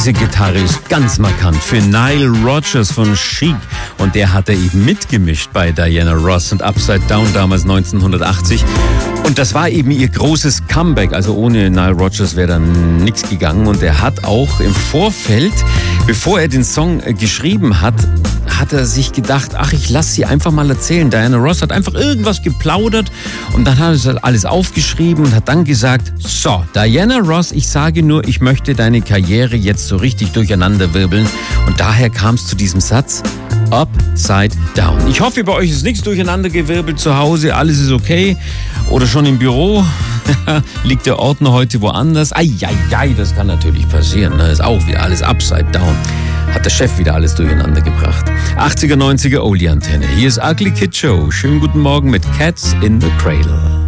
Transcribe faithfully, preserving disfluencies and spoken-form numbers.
Diese Gitarre ist ganz markant für Nile Rodgers von Chic. Und der hatte eben mitgemischt bei Diana Ross und Upside Down damals neunzehnhundertachtzig. Und das war eben ihr großes Comeback. Also ohne Nile Rodgers wäre dann nichts gegangen. Und er hat auch im Vorfeld, bevor er den Song geschrieben hat, hat er sich gedacht, ach, ich lasse sie einfach mal erzählen. Diana Ross hat einfach irgendwas geplaudert und dann hat er alles aufgeschrieben und hat dann gesagt, so, Diana Ross, ich sage nur, ich möchte deine Karriere jetzt so richtig durcheinanderwirbeln. Und daher kam es zu diesem Satz, Upside Down. Ich hoffe, bei euch ist nichts durcheinandergewirbelt zu Hause, alles ist okay. Oder schon im Büro, liegt der Ordner heute woanders. Eieiei, das kann natürlich passieren, ne? Ist auch wieder alles Upside Down. Hat der Chef wieder alles durcheinander gebracht. achtziger, neunziger Oldie-Antenne. Hier ist Ugly Kid Joe. Schönen guten Morgen mit Cats in the Cradle.